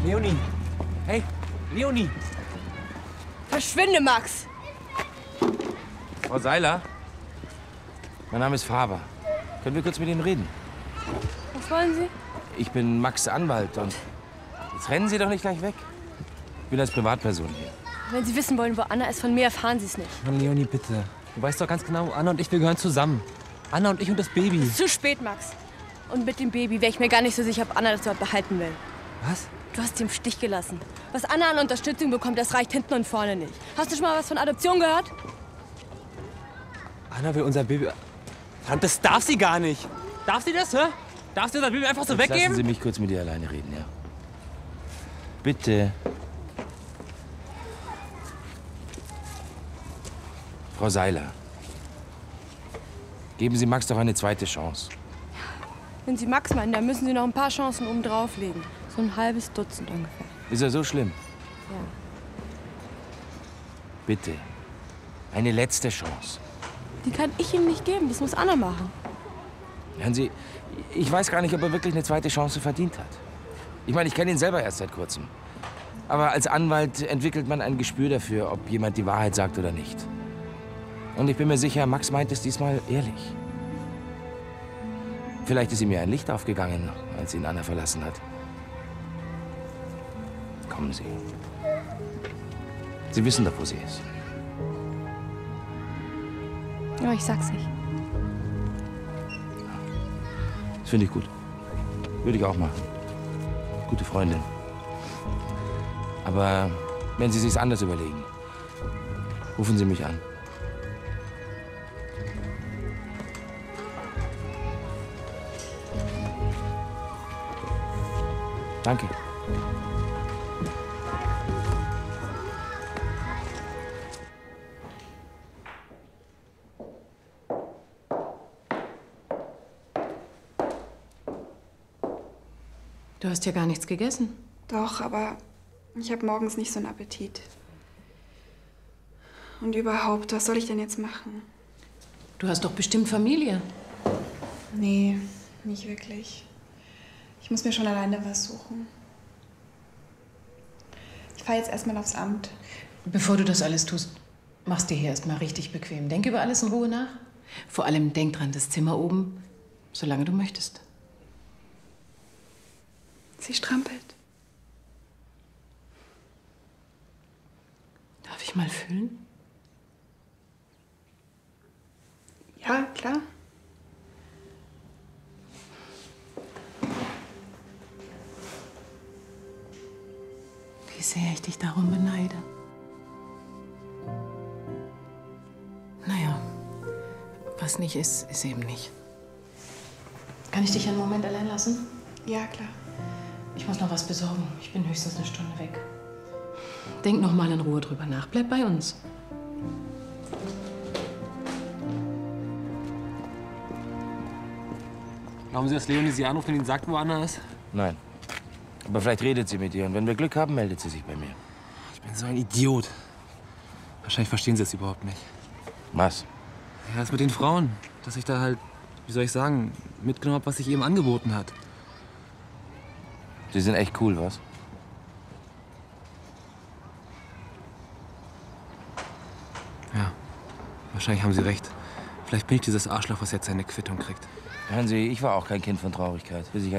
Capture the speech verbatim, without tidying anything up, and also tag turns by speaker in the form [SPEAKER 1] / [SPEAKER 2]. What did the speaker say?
[SPEAKER 1] Leonie! Hey, Leonie!
[SPEAKER 2] Verschwinde, Max!
[SPEAKER 3] Frau Seiler? Mein Name ist Faber. Können wir kurz mit Ihnen reden?
[SPEAKER 2] Was wollen Sie?
[SPEAKER 3] Ich bin Max' Anwalt und jetzt rennen Sie doch nicht gleich weg. Ich bin als Privatperson hier.
[SPEAKER 2] Wenn Sie wissen wollen, wo Anna ist, von mir erfahren Sie es nicht.
[SPEAKER 1] Mann, Leonie, bitte. Du weißt doch ganz genau, Anna und ich, wir gehören zusammen. Anna und ich und das Baby.
[SPEAKER 2] Es ist zu spät, Max. Und mit dem Baby wäre ich mir gar nicht so sicher, ob Anna das überhaupt behalten will.
[SPEAKER 1] Was?
[SPEAKER 2] Du hast sie im Stich gelassen. Was Anna an Unterstützung bekommt, das reicht hinten und vorne nicht. Hast du schon mal was von Adoption gehört?
[SPEAKER 1] Anna will unser Baby... Verdammt, das darf sie gar nicht. Darf sie das, hä? Darf sie unser Baby einfach so
[SPEAKER 3] Jetzt
[SPEAKER 1] weggeben?
[SPEAKER 3] lassen Sie mich kurz mit ihr alleine reden, ja? Bitte. Frau Seiler, geben Sie Max doch eine zweite Chance.
[SPEAKER 2] Wenn Sie Max meinen, dann müssen Sie noch ein paar Chancen oben drauflegen. So ein halbes Dutzend ungefähr.
[SPEAKER 3] Ist er so schlimm?
[SPEAKER 2] Ja.
[SPEAKER 3] Bitte. Eine letzte Chance.
[SPEAKER 2] Die kann ich ihm nicht geben. Das muss Anna machen.
[SPEAKER 3] Hören Sie, ich weiß gar nicht, ob er wirklich eine zweite Chance verdient hat. Ich meine, ich kenne ihn selber erst seit kurzem. Aber als Anwalt entwickelt man ein Gespür dafür, ob jemand die Wahrheit sagt oder nicht. Und ich bin mir sicher, Max meint es diesmal ehrlich. Vielleicht ist ihm ja ein Licht aufgegangen, als ihn Anna verlassen hat. Kommen Sie. Sie wissen doch, wo sie ist.
[SPEAKER 2] Ja, ich sag's nicht.
[SPEAKER 3] Das finde ich gut. Würde ich auch machen. Gute Freundin. Aber wenn Sie sich's anders überlegen, rufen Sie mich an. Danke.
[SPEAKER 4] Du hast ja gar nichts gegessen.
[SPEAKER 5] Doch, aber ich habe morgens nicht so einen Appetit. Und überhaupt, was soll ich denn jetzt machen?
[SPEAKER 4] Du hast doch bestimmt Familie.
[SPEAKER 5] Nee, nicht wirklich. Ich muss mir schon alleine was suchen. Ich fahre jetzt erstmal aufs Amt.
[SPEAKER 4] Bevor du das alles tust, machst dir hier erstmal richtig bequem. Denk über alles in Ruhe nach. Vor allem denk dran, das Zimmer oben, solange du möchtest.
[SPEAKER 5] Sie strampelt.
[SPEAKER 4] Darf ich mal fühlen?
[SPEAKER 5] Ja, klar.
[SPEAKER 4] Wie sehr ich dich darum beneide. Naja, was nicht ist, ist eben nicht. Kann ich dich einen Moment allein lassen?
[SPEAKER 5] Ja, klar.
[SPEAKER 4] Ich muss noch was besorgen. Ich bin höchstens eine Stunde weg. Denk noch mal in Ruhe drüber nach. Bleib bei uns.
[SPEAKER 1] Glauben Sie, dass Leonie Sie anruft und Ihnen sagt, wo Anna ist?
[SPEAKER 3] Nein. Aber vielleicht redet sie mit ihr. Und wenn wir Glück haben, meldet sie sich bei mir.
[SPEAKER 1] Ich bin so ein Idiot. Wahrscheinlich verstehen Sie es überhaupt nicht.
[SPEAKER 3] Was?
[SPEAKER 1] Ja, das mit den Frauen. Dass ich da halt, wie soll ich sagen, mitgenommen habe, was sich eben angeboten hat.
[SPEAKER 3] Sie sind echt cool, was?
[SPEAKER 1] Ja, wahrscheinlich haben Sie recht. Vielleicht bin ich dieses Arschloch, was jetzt seine Quittung kriegt.
[SPEAKER 3] Hören Sie, ich war auch kein Kind von Traurigkeit, bis ich